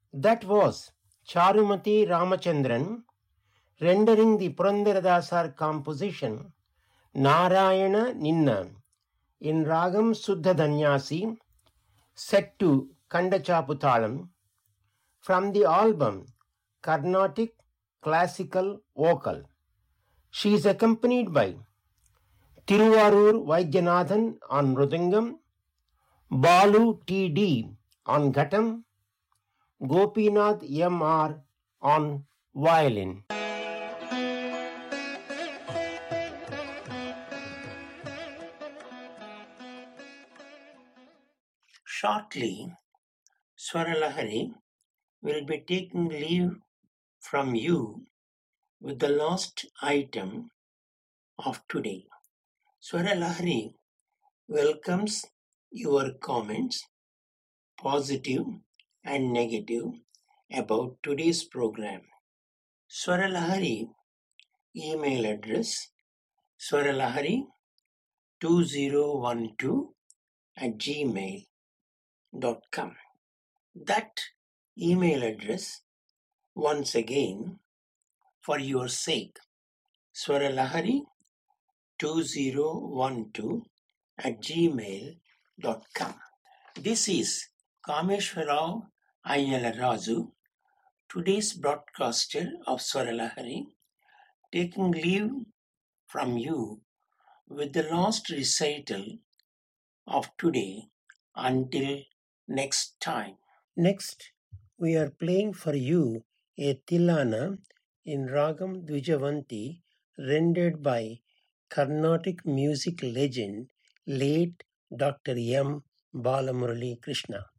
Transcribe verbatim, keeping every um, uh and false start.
That was Charumati Ramachandran rendering the Purandaradasar composition Narayana Ninna in Ragam Suddha Dhanyasi set to Kandachaputalam from the album Carnatic Classical Vocal. She is accompanied by Tiruvarur Vaidyanathan on Mridangam, Balu T D on Ghatam, Gopinath M R on violin. Shortly, Swaralahari will be taking leave from you with the last item of today. Swaralahari welcomes your comments, positive and negative, about today's program. Swaralahari email address swaralahari two zero one two at gmail dot com. That email address, once again, for your sake, swaralahari two zero one two at gmail dot com. This is Kameshwarao Ayyala-Raju, today's broadcaster of Swaralahari, taking leave from you with the last recital of today until next time. Next, we are playing for you a Tilana in Ragam Dvijavanti rendered by Carnatic music legend late Doctor M. Balamurali Krishna.